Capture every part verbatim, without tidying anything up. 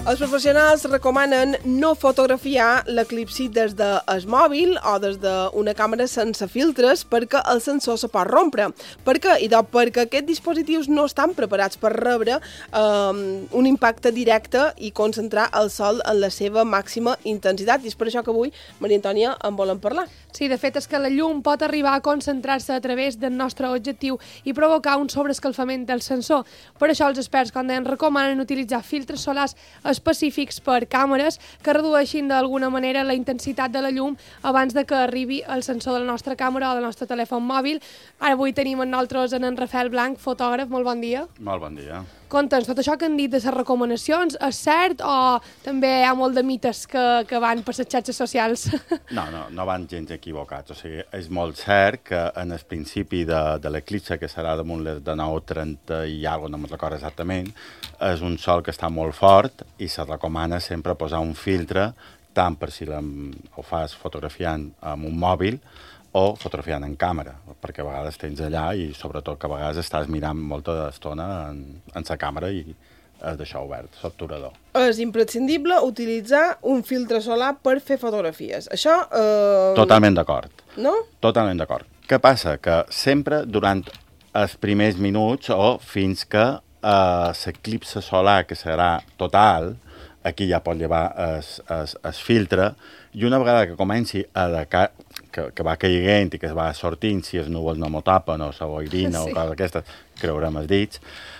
Els professionals recomanen no fotografiar l'eclipsi des del mòbil o des d'una càmera sense filtres perquè el sensor se pot rompre. Per què? I doncs perquè aquests dispositius no estan preparats per rebre um, un impacte directe i concentrar el sol en la seva màxima intensitat. I és per això que avui, Maria Antònia, en volem parlar. Sí, de fet és que la llum pot arribar a concentrar-se a través del nostre objectiu i provocar un sobreescalfament del sensor. Per això els experts, com deien, recomanen utilitzar filtres solars específics per càmeres que redueixin d'alguna manera la intensitat de la llum abans de que arribi el sensor del nostre càmera o del nostre telèfon mòbil. Ara avui tenim amb nosaltres en Rafael Blanc, fotògraf. Molt bon dia. Molt bon dia. Conta'ns, tot això que han dit de les recomanacions és cert o també hi ha molt de mites que, que van per les xarxes socials? No, no, no van gens equivocats. O sigui, és molt cert que en el principi de, de l'eclipse, que serà damunt les de nou trenta i alguna cosa, no me'n recordo exactament, és un sol que està molt fort i se recomana sempre posar un filtre, tant per si la, ho fas fotografiant amb un mòbil o fotografiant en càmera, perquè a vegades tens allà i sobretot que a vegades estàs mirant molta estona en, en sa càmera i has d'això obert, l'obturador. És imprescindible utilitzar un filtre solar per fer fotografies. Això... Eh... Totalment d'acord. No? Totalment d'acord. Què passa? Que sempre durant els primers minuts o fins que eh, l'eclipse solar, que serà total, aquí ja pot llevar el filtre, i una vegada que comenci a deca... que, que va caiguent i que es va sortint, si els núvols no m'ho tapen o la boirina sí. o coses d'aquestes, creurem els dits,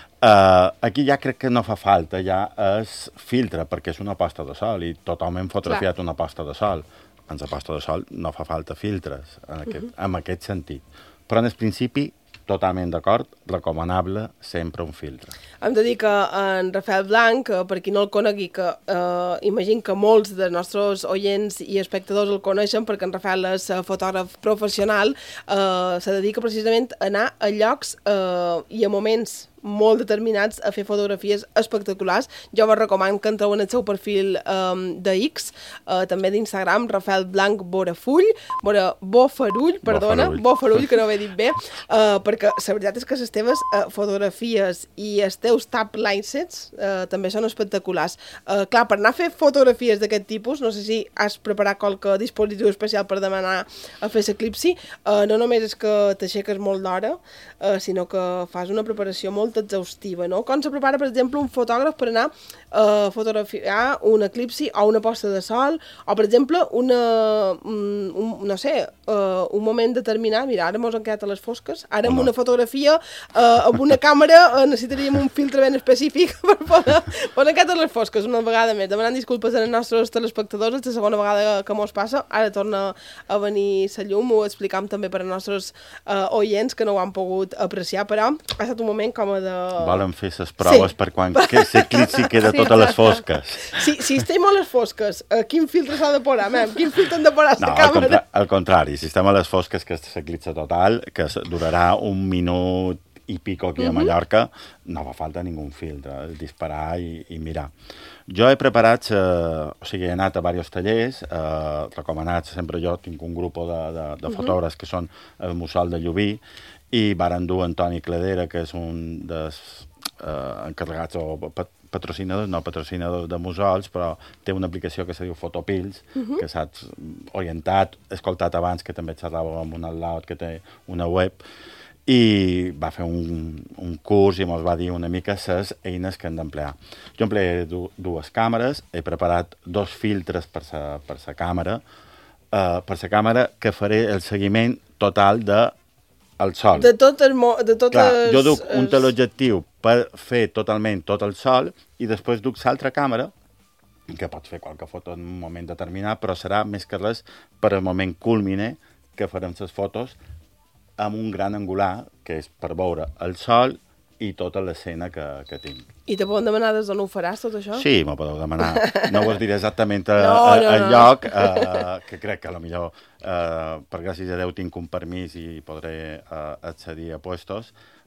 uh, aquí ja crec que no fa falta ja es filtre, perquè és una posta de sol i totalment fotografiat Clar. Una posta de sol. En la posta de sol no fa falta filtres, en aquest, uh -huh. en aquest sentit. Però en el principi, totalment d'acord, recomanable sempre un filtre. Hem de dir que en Rafael Blanc, per qui no el conegui, que eh, imagino que molts dels nostres oients i espectadors el coneixen, perquè en Rafael és fotògraf professional, eh, se dedica precisament a anar a llocs eh, i a moments molt determinats a fer fotografies espectaculars. Jo vos recomano que entreu en el seu perfil um, de X, uh, també d'Instagram, Rafael Blanc Borafull, Bora, Bofarull, perdona, Bofarull, Bofarull que no ho he dit bé, uh, perquè la veritat és que les teves uh, fotografies i els teus tap linesets uh, també són espectaculars. Uh, clar, per anar a fer fotografies d'aquest tipus, no sé si has preparat qualque dispositiu especial per demanar a fer l'eclipsi, uh, no només és que t'aixeques molt d'hora, uh, sinó que fas una preparació molt exhaustiva, no? Com se prepara, per exemple, un fotògraf per anar a fotografiar un eclipsi o una posta de sol, o, per exemple, una, un, un, no sé, uh, un moment determinat. Mira, ara mos han quedat a les fosques, ara amb una fotografia, uh, amb una càmera, uh, necessitaríem un filtre ben específic per poder... Mos han quedat a les fosques una vegada més. Demanant disculpes als nostres telespectadors, és la segona vegada que mos passa. Ara torna a venir la llum, ho explicam també per als nostres uh, oients que no ho han pogut apreciar, però ha estat un moment com a de... Volen fer les proves sí. per quan l'eclipsi queda sí, tot a les fosques. Si, si estem a les fosques, uh, quin filtre s'ha de posar, mem? Quin filtre han de posar no, la càmera? Al, contra al contrari, si estem a les fosques, que és l'eclipsi total, que durarà un minut i pico aquí uh -huh. a Mallorca, no fa falta ningú filtre, disparar i, i mirar. Jo he preparat, eh, o sigui, he anat a diversos tallers, eh, recomanats, sempre jo tinc un grup de, de, de fotògrafs uh -huh. que són el Mussol de Llubí, i varen dur Antoni Cladera, que és un dels eh, encarregats o patrocinadors, no patrocinadors de mussols, però té una aplicació que se diu Fotopills, uh -huh. que saps orientat, escoltat abans, que també xerrava amb un al·laut que té una web, i va fer un, un curs i ens va dir una mica les eines que hem d'emplear. Jo emplearé du dues càmeres, he preparat dos filtres per sa, per sa càmera, uh, per sa càmera que faré el seguiment total de el sol. De tot el... De tot Clar, els, jo duc els... un teleobjectiu per fer totalment tot el sol i després duc l'altra càmera, que pots fer qualque foto en un moment determinat, però serà més que res per al moment culmine que farem les fotos amb un gran angular, que és per veure el sol i tota l'escena que, que tinc. I te poden demanar des d'on ho faràs, tot això? Sí, m'ho podeu demanar. No us diré exactament a, no, a, no, a no. lloc, uh, que crec que potser, uh, per gràcies a Déu, tinc un permís i podré uh, accedir a puestos,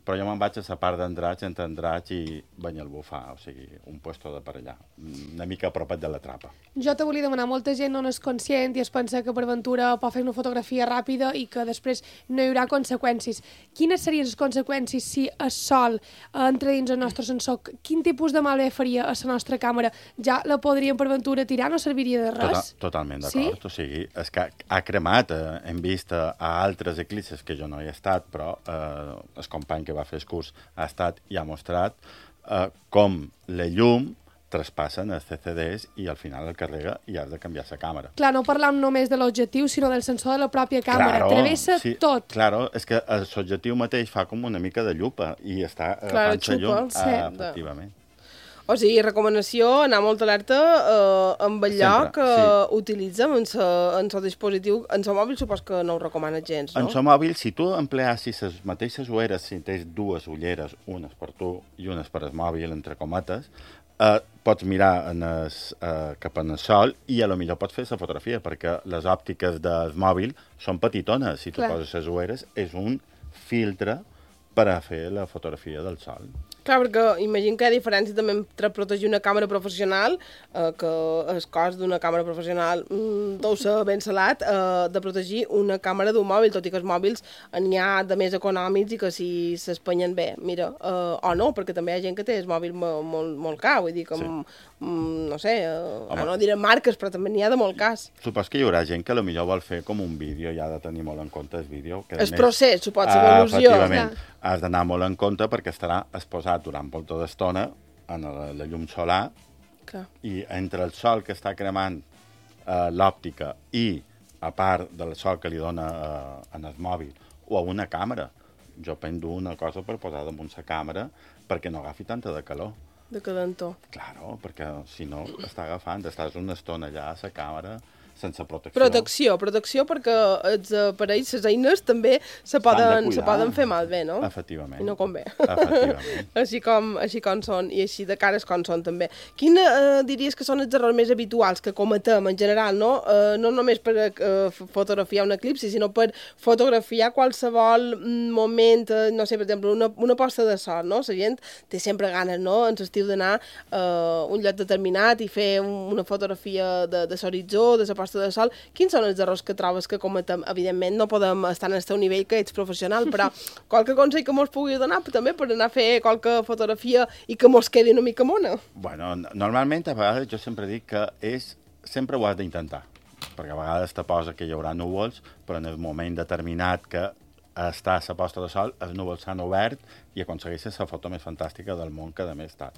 però jo me'n vaig a la part d'Andratx, entre Andratx i Banyalbufar, o sigui, un puesto de per allà, una mica a propet de la Trapa. Jo te volia demanar, molta gent no n'és conscient i es pensa que per aventura pot fer una fotografia ràpida i que després no hi haurà conseqüències. Quines serien les conseqüències si el sol entra dins el nostre sensor? Quin tipus de malbé faria a la nostra càmera? Ja la podríem per aventura tirar? No serviria de res? Total, totalment d'acord. Sí? O sigui, és que ha cremat, eh, hem vist eh, a altres eclipses que jo no hi he estat, però eh, el company que va fer el curs ha estat i ha mostrat eh, com la llum traspassen els C C Ds i al final el carrega i has de canviar la càmera. Clar, no parlam només de l'objectiu, sinó del sensor de la pròpia càmera. Claro, travessa sí, tot. Claro, és que l'objectiu mateix fa com una mica de llupa i està agafant la llum. Ah, efectivament. O sigui, recomanació, anar molt alerta eh, amb el lloc que sí. utilitzem en el dispositiu. En el mòbil supos que no ho recomana gens, no? En el mòbil, si tu empleassis les mateixes ulleres, si tens dues ulleres, unes per tu i unes per el mòbil, entre cometes, eh, pots mirar en es, eh, cap en el sol i a lo millor pots fer la fotografia, perquè les òptiques del mòbil són petitones. Si tu Clar. poses les ulleres, és un filtre per a fer la fotografia del sol. Clar, perquè imagino que hi ha diferència també entre protegir una càmera professional, eh, que el cost d'una càmera professional mm, deu ser ben salat, eh, de protegir una càmera d'un mòbil, tot i que els mòbils n'hi ha de més econòmics i que si s'espenyen bé, mira, eh, o no, perquè també hi ha gent que té el mòbil molt, molt, molt car, vull dir que, sí. mm, no sé, eh, no diré marques, però també n'hi ha de molt cas. Supos que hi haurà gent que potser vol fer com un vídeo i ha de tenir molt en compte el vídeo. Que el procés, supos, l'evolució. Ah, efectivament, has d'anar molt en compte perquè estarà exposat durant molta d'estona en la, la llum solar Clar. i entre el sol que està cremant eh, l'òptica i a part del sol que li dona eh, en el mòbil o a una càmera. Jo prendo una cosa per posar damunt la càmera perquè no agafi tanta de calor. De calentor. Claro, perquè si no està agafant, estàs una estona allà a la càmera sense protecció. Protecció, protecció perquè els aparells, les eines, també se poden, se poden fer malbé, no? Efectivament. I no convé. Efectivament. així, com, així com són, i així de cares com són, també. Quina eh, diries que són els errors més habituals que cometem en general, no? Eh, no només per eh, fotografiar un eclipsi, sinó per fotografiar qualsevol moment, eh, no sé, per exemple, una, una posta de sol, no? La gent té sempre ganes, no?, en l'estiu d'anar eh, a un lloc determinat i fer una fotografia de, de l'horitzó, de la de sol. Quins són els errors que trobes que cometem? Evidentment no podem estar en el teu nivell que ets professional, però qualque consell que mos pugui donar també per anar a fer qualque fotografia i que mos quedi una mica mona? Bueno, normalment a vegades jo sempre dic que és, sempre ho has d'intentar, perquè a vegades te posa que hi haurà núvols, però en el moment determinat que està a la posta de sol, els núvols s'han obert i aconsegueixes la foto més fantàstica del món que de més tal.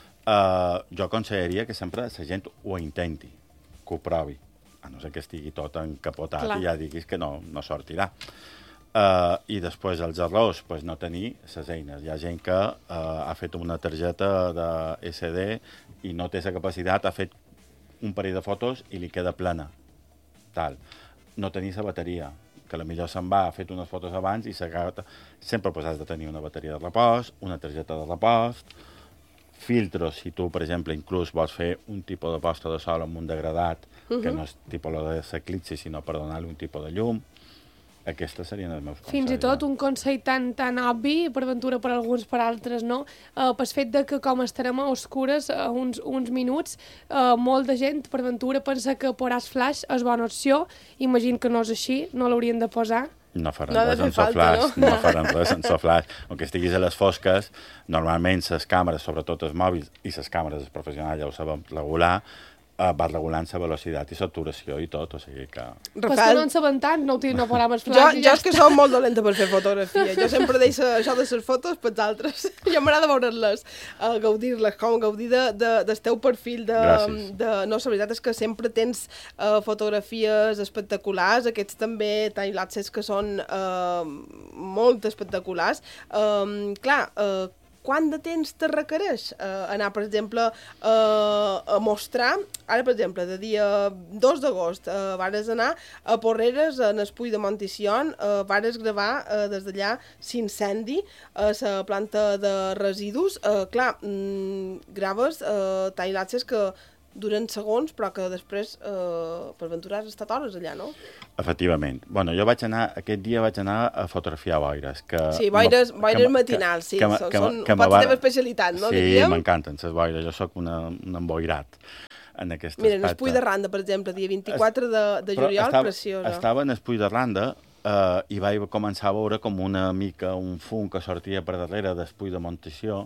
Uh, jo aconsellaria que sempre la gent ho intenti, que ho provi, a no ser que estigui tot encapotat Clar. i ja diguis que no, no sortirà. Uh, I després els errors, pues, no tenir les eines. Hi ha gent que uh, ha fet una targeta de S D i no té la capacitat, ha fet un parell de fotos i li queda plena. Tal. No tenir la bateria, que potser se'n va, ha fet unes fotos abans i sempre pues, has de tenir una bateria de repòs, una targeta de repòs, filtros, si tu, per exemple, inclús vols fer un tipus de posta de sol amb un degradat, uh -huh. que no és tipus de l'eclipsi, sinó per donar-li un tipus de llum, aquestes serien els meus consells. Fins i tot un consell tan, tan obvi, per aventura per alguns, per altres, no? Uh, pel fet de que com estarem a oscures uh, uns, uns minuts, uh, molt de gent, per aventura, pensa que posar flash és bona opció. Imagino que no és així, no l'haurien de posar. No faran no res sense flash, no? no faran res sense flash. Aunque estiguis a les fosques, normalment les càmeres, sobretot els mòbils, i les càmeres professionals ja ho sabem regular, uh, vas regulant la velocitat i l'obturació i tot, o sigui que... Rafael... Pues que no en sabem tant, no, no posem el flash jo, i ja Jo és que soc molt dolenta per fer fotografia, jo sempre deixo això de les fotos per als altres. Jo m'agrada veure-les, uh, gaudir-les, com gaudir de, de, del teu perfil. De, de... No, la veritat és que sempre tens uh, fotografies espectaculars, aquests també timelapses que són uh, molt espectaculars. Um, clar, uh, quant de temps te requereix uh, anar, per exemple, uh, a mostrar... Ara, per exemple, de dia dos d'agost uh, vares anar a Porreres, en el Puig de Montición, uh, vares gravar uh, des d'allà l'incendi a la planta de residus. Uh, clar, mm, graves uh, timelapses que duren segons, però que després, eh, per aventurar, has estat hores allà, no? Efectivament. Bueno, jo vaig anar, aquest dia vaig anar a fotografiar boires. Que Sí, boires, que, boires que, matinals, sí. Que, Són, que, són que un pot va... la teva especialitat, no? Sí, diríem? m'encanten les boires. Jo sóc una, un emboirat en aquest Mira, en aspecte. Espull de Randa, per exemple, dia vint-i-quatre de, de juliol, estava, preciosa. Estava en Espull de Randa eh, i vaig començar a veure com una mica un fum que sortia per darrere d'Espull de Montació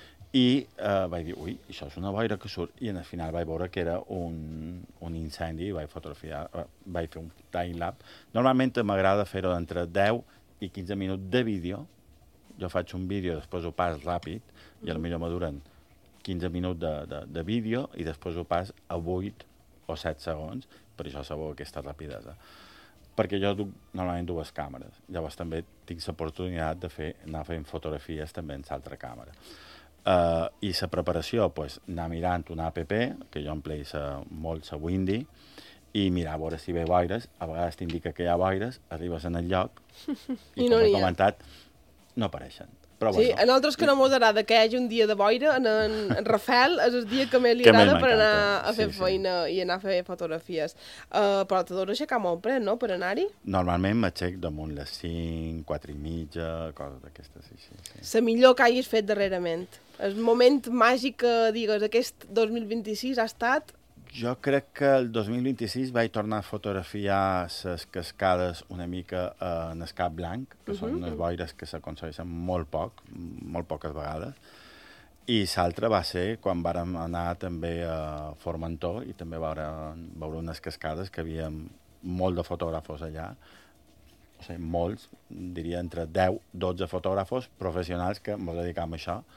i eh, vaig dir, ui, això és una boira que surt, i al final vaig veure que era un, un incendi, i vaig fotografiar, eh, vaig fer un time-lapse. Normalment m'agrada fer-ho entre deu i quinze minuts de vídeo. Jo faig un vídeo, després ho pas ràpid, i potser me duren quinze minuts de, de, de vídeo, i després ho pas a vuit o set segons, per això sabeu aquesta rapidesa. Perquè jo duc normalment dues càmeres, llavors també tinc l'oportunitat de fer, anar fent fotografies també en l'altra càmera. Uh, I la preparació, pues, anar mirant una app, que jo empleï molt la Windy, i mirar a veure si ve boires. A vegades t'indica que hi ha boires, arribes en el lloc, i, I no com he comentat, no apareixen. Però, sí, bueno, a nosaltres que no mos agrada que hi hagi un dia de boira, en, en, en Rafael és el dia que més li Que més agrada per anar m'encanta. a fer Sí, sí. feina i anar a fer fotografies. Uh, però te deus aixecar molt pren, no?, per anar-hi? normalment m'aixec damunt les cinc, quatre i mitja, coses d'aquestes, sí, sí, sí. La millor que hagis fet darrerament. El moment màgic que digues aquest dos mil vint-i-sis ha estat... Jo crec que el dos mil vint-i-sis vaig tornar a fotografiar les cascades una mica eh, en el Cap Blanc, que uh -huh. són unes boires que s'aconsegueixen molt poc, molt poques vegades, i l'altre va ser quan vàrem anar també a Formentor i també veure, veure unes cascades que hi havia molt de fotògrafos allà, o sigui, molts, diria entre deu i dotze fotògrafos professionals que ens dedicam a això,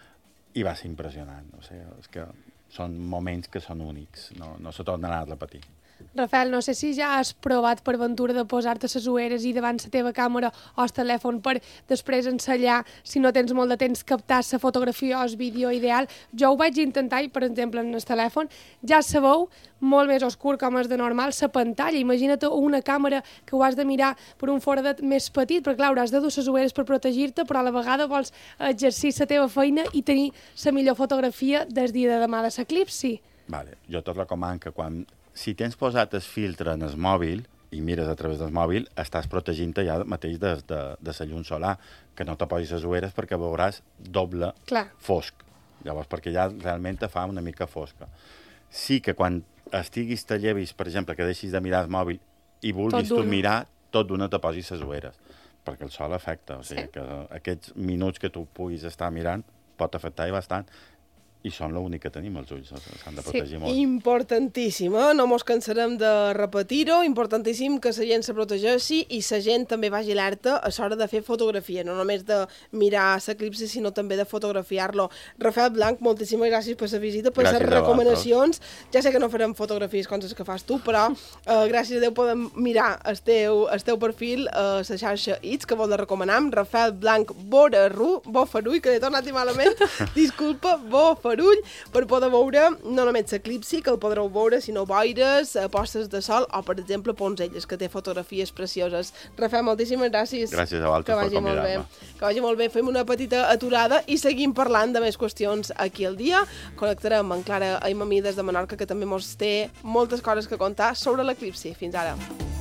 i va ser impressionant. O sigui, és que són moments que són únics, no, no se tornaran a repetir. Rafael, no sé si ja has provat per ventura de posar-te les ulleres i davant la teva càmera o el telèfon per després ensenyar, si no tens molt de temps, captar la fotografia o el vídeo ideal. Jo ho vaig intentar i, per exemple, en el telèfon ja sabeu, molt més oscur com és de normal, la pantalla. Imagina't una càmera que ho has de mirar per un foradet més petit, perquè, clar, has de dur les ulleres per protegir-te, però a la vegada vols exercir la teva feina i tenir la millor fotografia des dia de demà de l'eclipsi. Vale. Jo tot recomano que quan... Si tens posat el filtre en el mòbil i mires a través del mòbil, estàs protegint-te ja mateix de, de, de la llum solar, que no te posis les ulleres perquè veuràs doble Clar. fosc. Llavors, perquè ja realment te fa una mica fosca. Sí que quan estiguis te llevis, per exemple, que deixis de mirar el mòbil i vulguis tu mirar, tot d'una te posis les ulleres, perquè el sol afecta. O sigui, sí. que aquests minuts que tu puguis estar mirant pot afectar-hi bastant. I són l'únic que tenim, els ulls, s'han de protegir sí. molt. Importantíssim, eh? No mos cansarem de repetir-ho, importantíssim que la gent se protegeixi i la gent també vagi alerta a l'hora de fer fotografia, no només de mirar l'eclipsi, sinó també de fotografiar-lo. Rafael Blanch, moltíssimes gràcies per la visita, per les recomanacions. Ja sé que no farem fotografies com les que fas tu, però eh, gràcies a Déu podem mirar el teu, el teu perfil a eh, la xarxa X, que vol de recomanar, Rafael Blanch Bofarull, Bofarull, que he tornat i malament, disculpa, Bofarull, per poder veure no només l'eclipsi, que el podreu veure, sinó boires, postes de sol o, per exemple, Poncelles, que té fotografies precioses. Rafael, moltíssimes gràcies. Gràcies a vosaltres per convidar-me. Que vagi molt bé. Fem una petita aturada i seguim parlant de més qüestions aquí al dia. Connectarem amb Clara Aimamí des de Menorca, que també mos té moltes coses que contar sobre l'eclipsi. Fins ara.